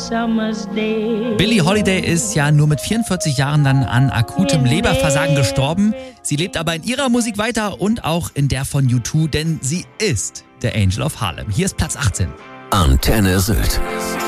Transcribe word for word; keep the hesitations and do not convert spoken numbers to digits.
Billie Holiday ist ja nur mit vierundvierzig Jahren dann an akutem Leberversagen gestorben. Sie lebt aber in ihrer Musik weiter und auch in der von U zwei, denn sie ist der Angel of Harlem. Hier ist Platz achtzehn. Antenne Sylt.